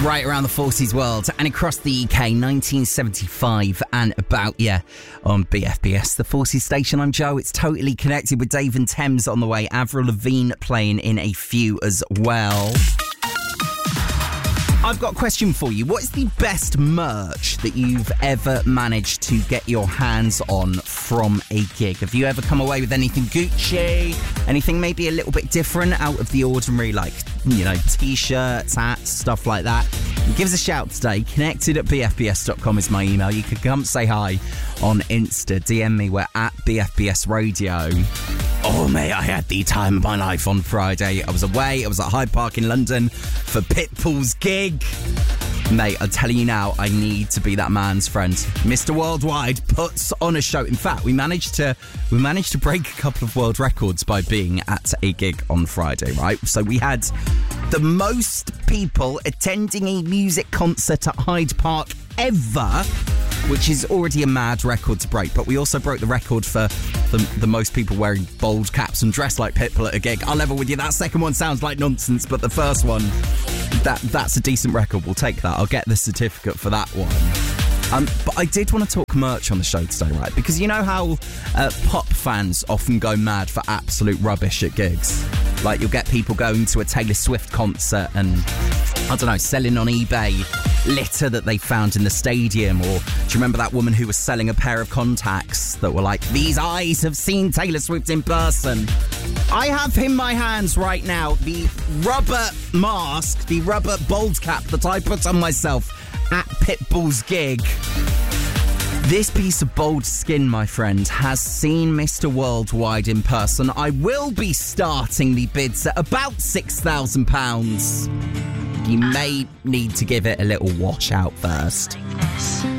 Right around the 40s world and across the UK, 1975 and about, on BFBS, the 40s station. I'm Joe. It's Totally Connected with Dave and Thames on the way. Avril Lavigne playing in a few as well. I've got a question for you. What is the best merch that you've ever managed to get your hands on from a gig? Have you ever come away with anything Gucci? Anything maybe a little bit different, out of the ordinary, like, T-shirts, hats, stuff like that? Give us a shout today. Connected@bfbs.com is my email. You can come say hi on Insta. DM me. We're at BFBS Radio. Oh, mate, I had the time of my life on Friday. I was away. I was at Hyde Park in London for Pitbull's gig. Mate, I'm telling you now, I need to be that man's friend. Mr. Worldwide puts on a show. In fact, we managed to break a couple of world records by being at a gig on Friday, right? So we had the most people attending a music concert at Hyde Park ever, which is already a mad record to break. But we also broke the record for the most people wearing bold caps and dressed like Pitbull at a gig. I'll level with you, that second one sounds like nonsense, but the first one, that's a decent record. We'll take that. I'll get the certificate for that one. But I did want to talk merch on the show today, right? Because you know how pop fans often go mad for absolute rubbish at gigs? Like, you'll get people going to a Taylor Swift concert and, I don't know, selling on eBay litter that they found in the stadium. Or do you remember that woman who was selling a pair of contacts that were like, these eyes have seen Taylor Swift in person? I have in my hands right now the rubber mask, the rubber bold cap that I put on myself at Pitbull's gig. This piece of bold skin, my friend, has seen Mr. Worldwide in person. I will be starting the bids at about £6,000. You may need to give it a little wash out first.